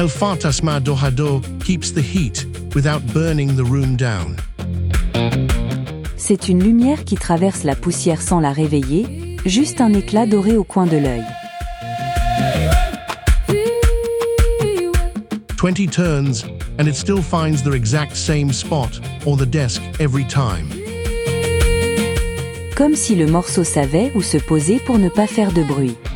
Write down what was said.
El fantasma dorado keeps the heat without burning the room down. C'est une lumière qui traverse la poussière sans la réveiller, juste un éclat doré au coin de l'œil. 20 turns, and it still finds the exact same spot or the desk every time. Comme si le morceau savait où se poser pour ne pas faire de bruit.